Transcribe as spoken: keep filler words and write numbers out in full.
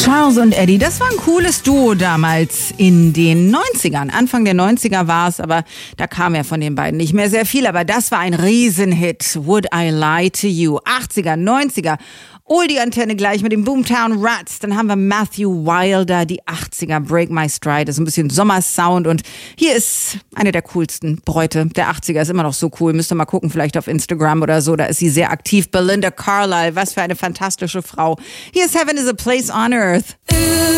Charles und Eddie, das war ein cooles Duo damals in den neunzigern. Anfang der neunziger war es, aber da kam ja von den beiden nicht mehr sehr viel. Aber das war ein Riesenhit. Would I Lie to You? achtziger, neunziger. Hol die Antenne gleich mit dem Boomtown Rats. Dann haben wir Matthew Wilder, die achtziger, Break My Stride. Das ist ein bisschen Sommersound. Und hier ist eine der coolsten Bräute der achtziger. Ist immer noch so cool. Müsst ihr mal gucken, vielleicht auf Instagram oder so. Da ist sie sehr aktiv. Belinda Carlisle, was für eine fantastische Frau. Hier ist Heaven is a Place on Earth.